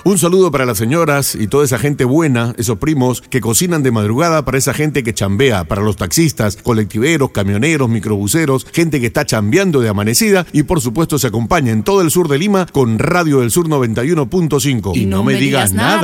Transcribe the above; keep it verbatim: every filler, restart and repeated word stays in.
Un saludo para las señoras y toda esa gente buena, esos primos que cocinan de madrugada, para esa gente que chambea, para los taxistas, colectiveros, camioneros, microbuseros, gente que está chambeando de amanecida y por supuesto se acompaña en todo el sur de Lima con Radio del Sur noventa y uno punto cinco. Y no me digas nada.